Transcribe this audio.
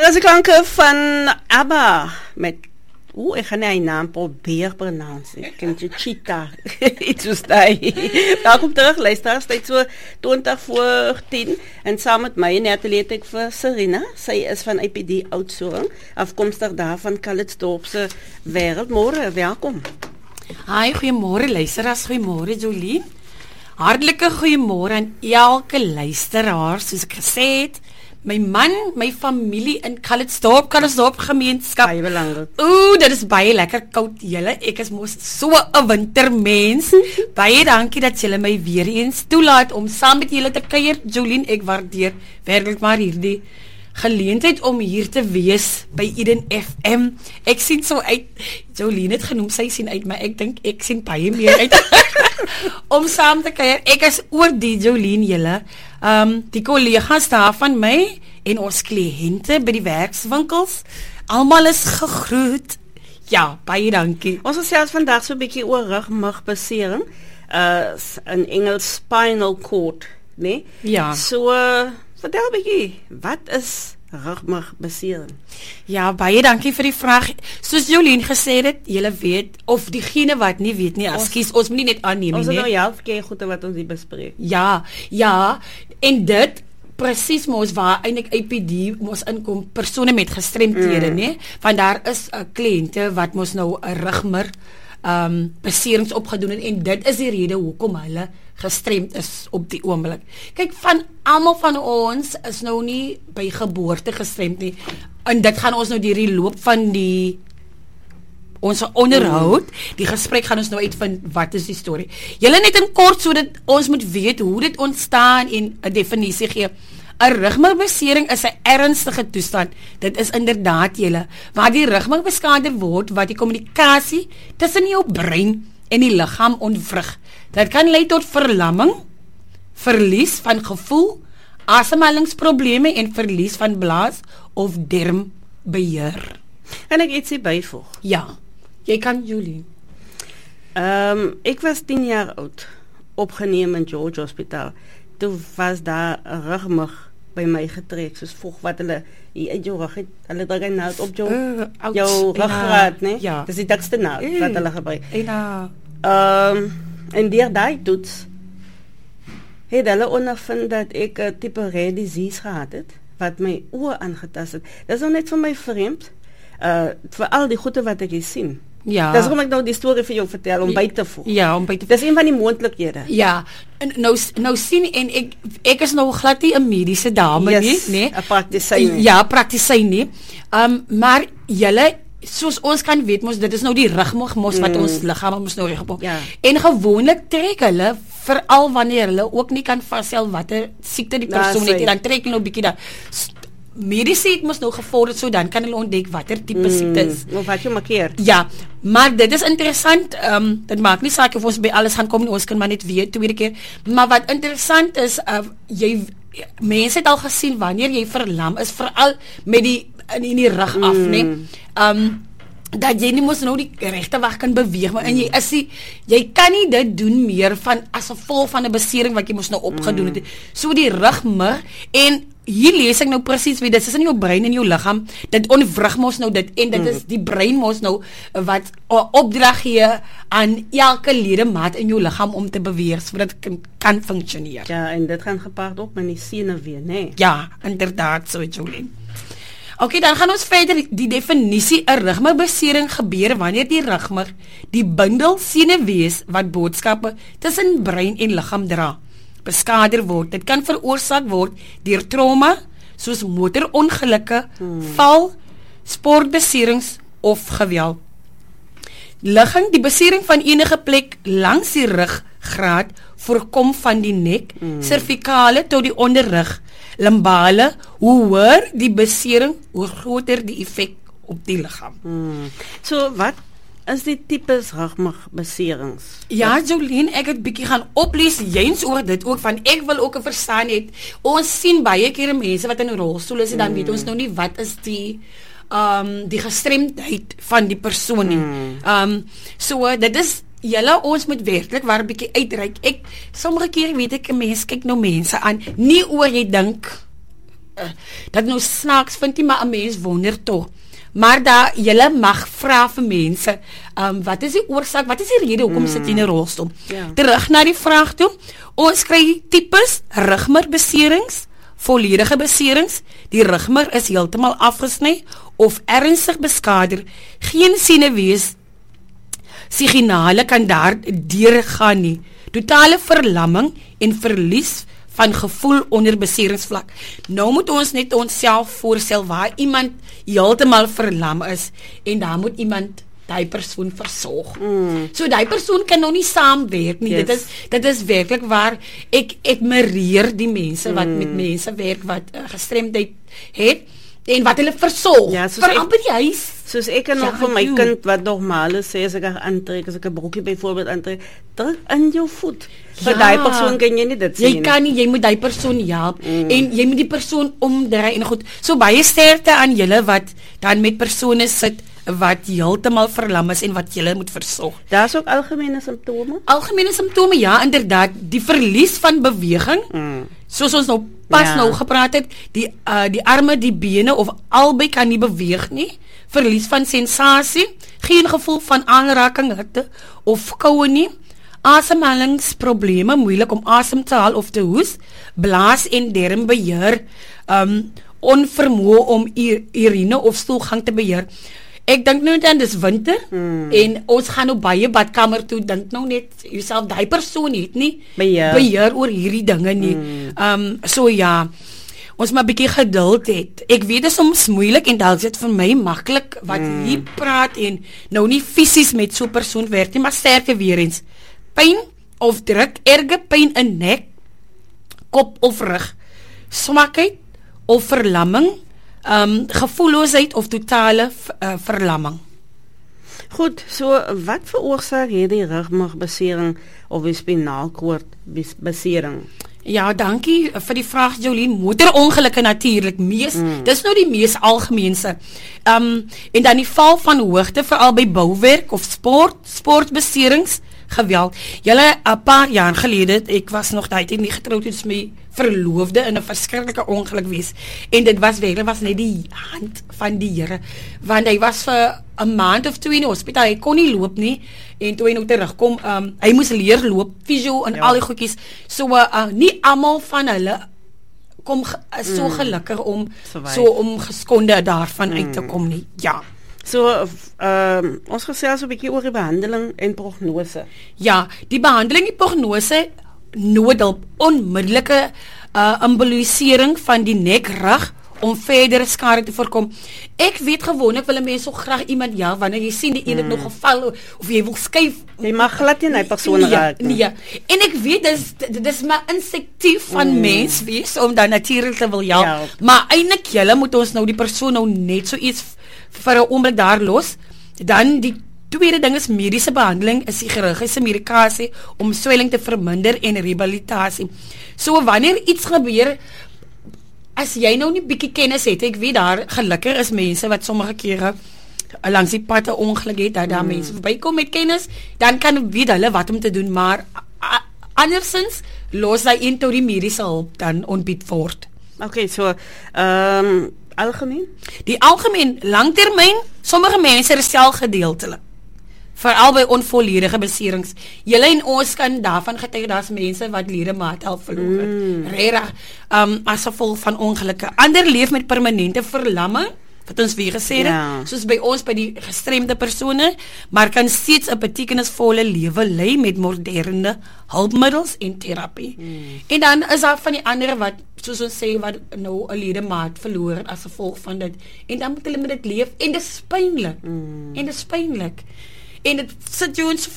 was de klanken van ABBA met ek gaan nie die naam probeer pronounce. Ek ken jy Cheetah. Iets soos die. Welkom terug, luisteraars. Tyd so 20 voor 10. En saam met my in die ateljee het ek vir Serena. Sy is van IPD Oudtshoorn, afkomstig daar van Calitzdorp se wêreld. Môre, welkom. Hi, goeiemôre luisteraars. Goeiemôre Jolie. Hartlike goeiemôre aan elke luisteraar. Soos ek gesê het, my man, my familie in Calitzdorp gemeenskap. Baie belangrik. Dit is baie lekker koud julle. Ek is mos so 'n wintermens. Baie dankie dat julle my weer eens toelaat om saam met julle te kuier. Jolien, ek waardeer werklik maar hierdie geleentheid om hier te wees by Eden FM. Ek sien so uit, Jolien het genoem, sy sien uit, maar ek dink ek sien baie meer uit om saam te kuier. Ek is oor die Jolien julle. Die kollegas daar van my en ons kliënte by die werkswinkels, almal is gegroet. Ja, baie dankie. Ons gesels vandag so 'n bietjie oor rugmugbesering, in Engels spinal cord, né? Ja. So, vertel 'n bietjie, wat is rugmugbesering? Ja, baie dankie vir die vraag. Soos Jolien gesê het, julle weet, of diegene wat nie weet nie, ekskuus, ons moet nie net aanneem nie. Ons het nou half keer goede wat ons hier bespreek. Ja, en dit presies mos waar eintlik IPD mos inkom, persone met gestremthede, né? Want daar is kliënte wat mos nou 'n rugmer beserings opgedoen het, en dit is die rede hoekom hulle gestremd is op die oomblik. Kyk, van almal van ons is nou nie by geboorte gestremd nie, en dit gaan ons nou deur die loop van ons onderhoud, die gesprek gaan ons nou uitvind wat is die storie. Julle net in kort sodat ons moet weet hoe dit ontstaan en 'n definisie gee. 'n Rugmugbesering is 'n ernstige toestand. Dit is inderdaad julle waar die rugmug beskadig word wat die kommunikasie tussen jou brein en die liggaam ontwrig. Dit kan lei tot verlamming, verlies van gevoel, asemhalingsprobleme en verlies van blaas of darmbeheer. Kan ek ietsie byvoeg? Ja, jy kan, Julie. Ek was 10 jaar oud, opgeneem in George Hospitaal. Toe was daar 'n rugmug by my getrek, soos voeg wat hulle hier uit jou rug het. Hulle druk nou op jou ruggraat, né? Ja. Dis die dikste nou wat hulle gebruik. En deur daai toets het hulle ondervind dat ek 'n tipe rare disease gehad het, wat my oë aangetast het. Dit is nou net vir my vreemd, vir al die goede wat ek hier sien. Ja. Dis hoekom ek nou die storie vir jou vertel, om by te voeg. Ja, om by te voeg. Dis een van die moontlikhede. Ja, en nou sien, en ek is nou glad nie 'n mediese dame nie, né? 'n praktisyn nie. Ja, praktisyn nie. Maar julle, soos ons kan weet, mos dit is nou die rugmug mos wat ons liggaam mos nou regop. Ja. En gewoonlik trek hulle, veral wanneer hulle ook nie kan vasstel watter siekte die persoon het, dan trek hulle nou 'n bietjie dan. Mediese het mos nou gevorder, so dan kan hulle ontdek watter tipe siekte is. Of wat jy markeer. Ja, maar dit is interessant, dit maak nie saak of ons by alles gaan kom nie, ons kan maar net weet, tweede keer, maar wat interessant is, mense het al gesien, wanneer jy verlam is, veral met in die rug af, dat jy nie mos nou die regte weg kan beweeg, maar en jy kan nie dit doen meer as gevolg van 'n besering wat jy mos nou opgedoen het. So die rugmug, en hier lees ek nou presies wie dit is in jou brein en jou liggaam, dit ontwrig mos nou dit, en dit is die brein mos nou wat opdrag gee aan elke ledemaat in jou liggaam om te beweeg, sodat dit kan funksioneer. Ja, en dit gaan gepaard op met die senuwee, né? Ja, inderdaad, so Jolien. Okay, dan gaan ons verder die definisie. 'n Rugmugbesering gebeur wanneer die rugmug, die bundel senuwees wat boodskappe tussen brein en liggaam dra, beskadig word. Dit kan veroorsaak word deur trauma, soos motorongelukke, val, sportbeserings of geweld. Ligging, die besering van enige plek langs die ruggraat voorkom van die nek, servikale tot die onderrug, limbale, hoe hoër die besering, hoe groter die effek op die liggaam. So wat is die tipes rugmugbeserings? Ja, Jolien, ek het bietjie gaan oplees jyns oor dit ook, van ek wil ook 'n verstaan het. Ons sien baie keer mense wat in 'n rolstoel is, en dan weet ons nou nie wat is die gestremdheid van die persoon nie. So dit is julle, ons moet werklik waar 'n bietjie uitreik. Sommige keer weet ek 'n mens kyk nou mense aan, nie oor jy dink dat nou snaaks vind nie, maar 'n mens wonder tog. Maar daar julle mag vra vir mense, wat is die oorsaak, wat is die rede hoekom sit jy in 'n rolstoel? Ja. Terug na die vraag toe. Ons kry tipes rugmerbeserings, volledige beserings, die rugmer is heeltemal afgesny of ernstig beskader, geen senuwees, signale kan daar deurgaan nie. Totale verlamming en verlies van gevoel onder beseringsvlak. Nou moet ons net onsself voorstel waar iemand heeltemal verlam is en daar moet iemand daai persoon versorg. So daai persoon kan nou nie saamwerk nie. Yes. Dit is werklik waar ek admireer die mense wat met mense werk wat gestremdheid het en wat hulle versorg. Ja, soos vir ek- amper die huis. Soos ek kan nog Ja, vir my joe. kind wat normaal is, sê as ek aantrek, as ek 'n broekie byvoorbeeld aantrek, druk in jou voet. Vir Ja. daai persoon kan jy nie dit Jy sien. kan nie, jy moet die persoon help en jy moet die persoon omdraai en goed. So baie sterkte aan julle wat dan met persone sit wat heeltemal verlam is en wat julle moet versorg. Daar's ook algemene simptome. Algemene simptome, ja, inderdaad, die verlies van beweging, soos ons nou pas Ja. nou gepraat het, die arme, die bene of albei kan nie beweeg nie, verlies van sensasie, geen gevoel van aanraking, hitte of koue nie, asemhalingsprobleme, moeilik om asem te haal of te hoes, blaas- en darmbeheer, onvermoë om urine of stoelgang te beheer. Ek dink nou dan dis winter en ons gaan nou baie badkamer toe, dink nou net jouself, daai persoon het nie beheer oor hierdie dinge nie. So ja, ons maar 'n bietjie geduld het. Ek weet dit is soms moeilik en dalk is dit vir my maklik wat hier praat en nou nie fisies met so 'n persoon werk nie, maar sterkte weer eens. Pyn of druk, erge pyn in nek, kop of rug, swakheid of verlamming, gevoelloosheid of totale verlamming. Goed, so wat veroorsaak hierdie rugmergbesering of die spinaalkoordbesering? Ja, dankie vir die vraag, Jolien. Motorongelukke natuurlik dis nou die mees algemeenste. En dan die val van hoogte, veral by bouwerk of sportbeserings, geweld. Julle 'n paar jaar gelede, ek was nog daai tyd nie getroud, het my verloofde in 'n verskriklike ongeluk wees. En dit was net die hand van die Here, want hy was vir 'n maand of 2 in die hospitaal. Hy kon nie loop nie en toe hy nou terugkom, hy moes leer loop, fisio en al die goedjies. So nie almal van hulle kom so gelukkig om geskonde daarvan uit te kom nie. Ja. So ons gesels 'n bietjie oor die behandeling en prognose. Ja, die behandeling en prognose noodhulp, onmiddellike embolisering van die nek, rug om verdere skade te voorkom. Ek weet gewoonlik wil mense so graag iemand help wanneer jy sien die een het nog geval of jy wil skuif. Jy mag glad nie 'n persoon raak nie. Nee. En ek weet dit is maar instinktief van mens wees om dan natuurlik te wil help. Ja. Maar eintlik julle moet ons nou die persoon nou net so iets vir 'n oomblik daar los. Dan die tweede ding is mediese behandeling, is die chirurgiese medikasie om swelling te verminder en rehabilitasie. So wanneer iets gebeur, as jy nou nie bietjie kennis het, ek weet daar gelukkig is mense wat sommige kere langs die pad 'n ongeluk het, dat daar mense verbykom met kennis, dan kan weet hulle wat om te doen, maar andersins los hy in tot die mediese hulp dan aanbied word. Okay, so algemeen? Die algemeen langtermyn, sommige mense herstel gedeeltelik. Veral by onvolledige beserings. Julle en ons kan daarvan getuig, daar's mense wat ledemaat al verloor het. Regtig, as gevolg van ongelukke. Ander leef met permanente verlamming, wat ons weer gesê het, soos by ons by die gestremde persone, maar kan steeds 'n betekenisvolle lewe lei met moderne hulpmiddels en terapie. En dan is daar van die ander wat, soos ons sê, wat nou 'n ledemaat verloor as gevolg van dit. En dan moet hulle met dit leef en dit is pynlik. En dit is pynlik. En dit sit jou in